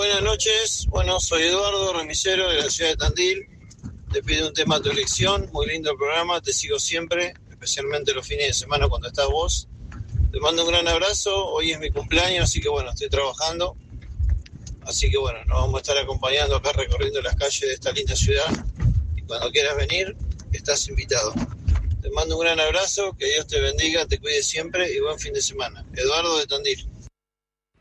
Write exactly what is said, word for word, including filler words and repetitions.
buenas noches. Bueno, soy Eduardo, remisero de la ciudad de Tandil. Te pido un tema a tu elección. Muy lindo el programa, te sigo siempre, especialmente los fines de semana cuando estás vos. Te mando un gran abrazo. Hoy es mi cumpleaños, así que bueno, estoy trabajando. Así que bueno, nos vamos a estar acompañando acá recorriendo las calles de esta linda ciudad. Y cuando quieras venir, estás invitado. Te mando un gran abrazo, que Dios te bendiga, te cuide siempre y buen fin de semana. Eduardo de Tandil.